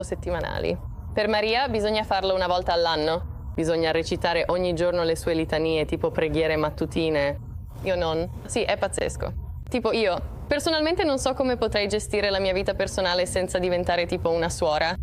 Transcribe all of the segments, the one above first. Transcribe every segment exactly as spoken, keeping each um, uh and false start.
settimanali. Per Maria bisogna farlo una volta all'anno. Bisogna recitare ogni giorno le sue litanie, tipo preghiere mattutine. Io non. Sì, è pazzesco. Tipo io, personalmente non so come potrei gestire la mia vita personale senza diventare tipo una suora.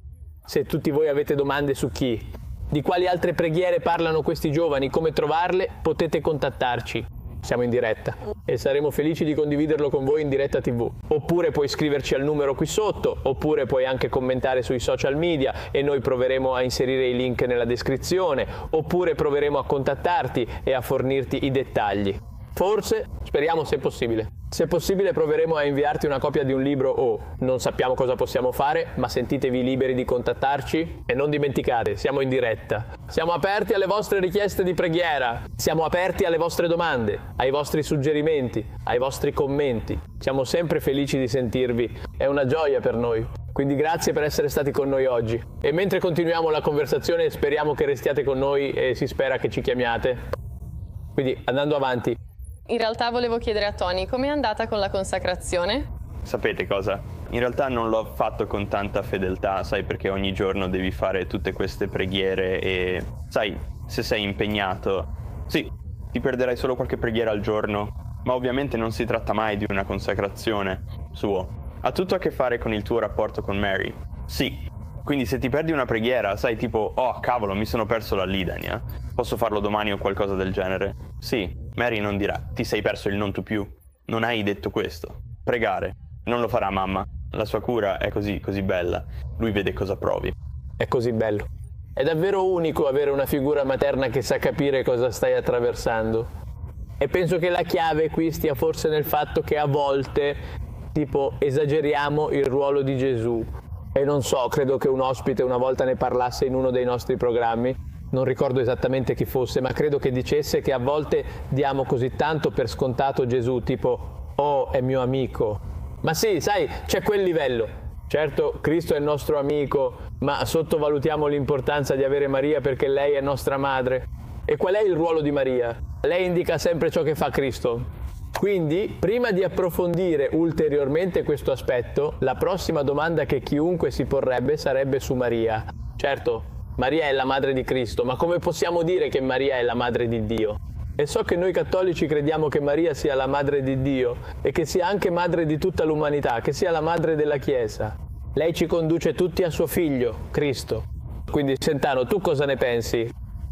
Se tutti voi avete domande su chi, di quali altre preghiere parlano questi giovani, come trovarle, potete contattarci. Siamo in diretta e saremo felici di condividerlo con voi in diretta tivù. Oppure puoi scriverci al numero qui sotto, oppure puoi anche commentare sui social media e noi proveremo a inserire i link nella descrizione, oppure proveremo a contattarti e a fornirti i dettagli. Forse, speriamo se possibile. Se possibile proveremo a inviarti una copia di un libro o non sappiamo cosa possiamo fare, ma sentitevi liberi di contattarci e non dimenticate, siamo in diretta. Siamo aperti alle vostre richieste di preghiera, siamo aperti alle vostre domande, ai vostri suggerimenti, ai vostri commenti. Siamo sempre felici di sentirvi, è una gioia per noi. Quindi grazie per essere stati con noi oggi. E mentre continuiamo la conversazione speriamo che restiate con noi e si spera che ci chiamiate. Quindi andando avanti. In realtà volevo chiedere a Tony, com'è andata con la consacrazione? Sapete cosa? In realtà non l'ho fatto con tanta fedeltà, sai, perché ogni giorno devi fare tutte queste preghiere e, sai, se sei impegnato, sì, ti perderai solo qualche preghiera al giorno, ma ovviamente non si tratta mai di una consacrazione suo. Ha tutto a che fare con il tuo rapporto con Mary. Sì. Quindi se ti perdi una preghiera, sai, tipo, oh cavolo, mi sono perso la litania, posso farlo domani o qualcosa del genere? Sì, Mary non dirà, ti sei perso il non tu più, non hai detto questo. Pregare, non lo farà mamma, la sua cura è così, così bella, lui vede cosa provi. È così bello. È davvero unico avere una figura materna che sa capire cosa stai attraversando. E penso che la chiave qui stia forse nel fatto che a volte, tipo, esageriamo il ruolo di Gesù. E non so, credo che un ospite una volta ne parlasse in uno dei nostri programmi, non ricordo esattamente chi fosse, ma credo che dicesse che a volte diamo così tanto per scontato Gesù, tipo, oh, è mio amico. Ma sì, sai, c'è quel livello. Certo, Cristo è il nostro amico, ma sottovalutiamo l'importanza di avere Maria perché lei è nostra madre. E qual è il ruolo di Maria? Lei indica sempre ciò che fa Cristo. Quindi, prima di approfondire ulteriormente questo aspetto, la prossima domanda che chiunque si porrebbe sarebbe su Maria. Certo, Maria è la madre di Cristo, ma come possiamo dire che Maria è la madre di Dio? E so che noi cattolici crediamo che Maria sia la madre di Dio e che sia anche madre di tutta l'umanità, che sia la madre della Chiesa. Lei ci conduce tutti a suo figlio, Cristo. Quindi, Sentano, tu cosa ne pensi?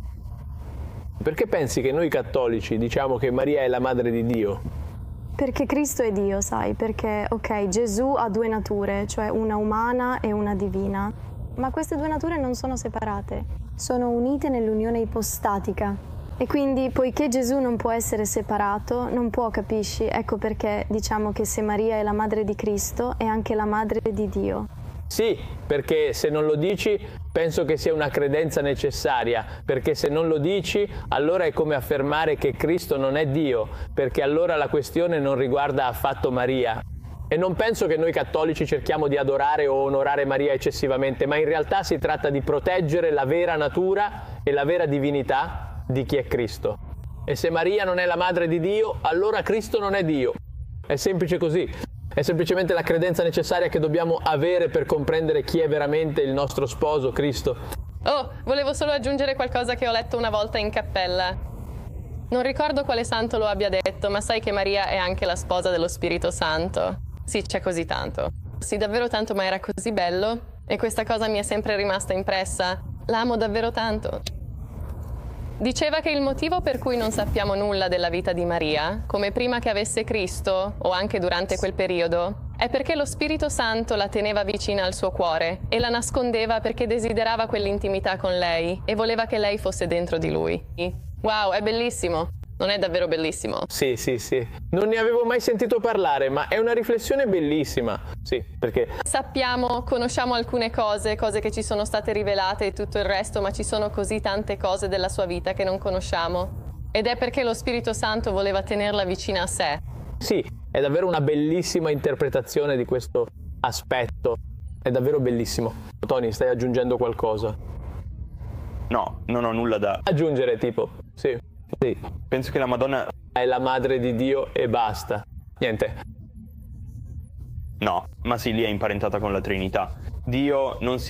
Perché pensi che noi cattolici diciamo che Maria è la madre di Dio? Perché Cristo è Dio, sai, perché, ok, Gesù ha due nature, cioè una umana e una divina, ma queste due nature non sono separate, sono unite nell'unione ipostatica. E quindi, poiché Gesù non può essere separato, non può, capisci? Ecco perché diciamo che se Maria è la madre di Cristo, è anche la madre di Dio. Sì, perché se non lo dici, penso che sia una credenza necessaria, perché se non lo dici, allora è come affermare che Cristo non è Dio, perché allora la questione non riguarda affatto Maria. E non penso che noi cattolici cerchiamo di adorare o onorare Maria eccessivamente, ma in realtà si tratta di proteggere la vera natura e la vera divinità di chi è Cristo. E se Maria non è la madre di Dio, allora Cristo non è Dio. È semplice così. È semplicemente la credenza necessaria che dobbiamo avere per comprendere chi è veramente il nostro sposo, Cristo. Oh, volevo solo aggiungere qualcosa che ho letto una volta in cappella. Non ricordo quale santo lo abbia detto, ma sai che Maria è anche la sposa dello Spirito Santo. Sì, c'è così tanto. Sì, davvero tanto, ma era così bello. E questa cosa mi è sempre rimasta impressa. L'amo davvero tanto. Diceva che il motivo per cui non sappiamo nulla della vita di Maria, come prima che avesse Cristo, o anche durante quel periodo, è perché lo Spirito Santo la teneva vicina al suo cuore e la nascondeva perché desiderava quell'intimità con lei e voleva che lei fosse dentro di lui. Wow, è bellissimo! Non è davvero bellissimo? Sì, sì, sì. Non ne avevo mai sentito parlare, ma è una riflessione bellissima. Sì, perché sappiamo, conosciamo alcune cose, cose che ci sono state rivelate e tutto il resto, ma ci sono così tante cose della sua vita che non conosciamo. Ed è perché lo Spirito Santo voleva tenerla vicina a sé. Sì, è davvero una bellissima interpretazione di questo aspetto. È davvero bellissimo. Tony, stai aggiungendo qualcosa? No, non ho nulla da aggiungere, tipo. Sì. Sì. Penso che la Madonna è la madre di Dio e basta. Niente. No, ma sì, lì è imparentata con la Trinità. Dio non si